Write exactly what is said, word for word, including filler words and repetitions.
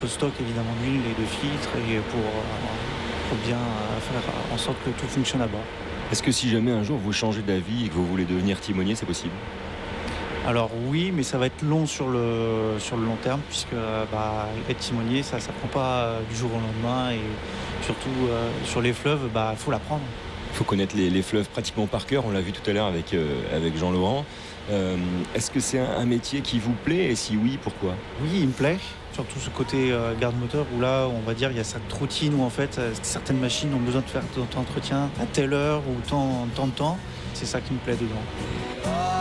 Le stock évidemment d'huile et de filtres et pour, euh, pour bien euh, faire en sorte que tout fonctionne à bord. Est-ce que si jamais un jour vous changez d'avis et que vous voulez devenir timonier, c'est possible? Alors oui, mais ça va être long sur le, sur le long terme puisque euh, bah, être timonier, ça ne prend pas euh, du jour au lendemain et surtout euh, sur les fleuves, bah, il faut l'apprendre. Il faut connaître les, les fleuves pratiquement par cœur, on l'a vu tout à l'heure avec, euh, avec Jean-Laurent. Euh, est-ce que c'est un, un métier qui vous plaît et si oui, pourquoi? Oui, il me plaît, surtout ce côté euh, garde-moteur où là, on va dire, il y a cette routine où en fait, euh, certaines machines ont besoin de faire tant d'entretien à telle heure ou tant, tant de temps. C'est ça qui me plaît dedans.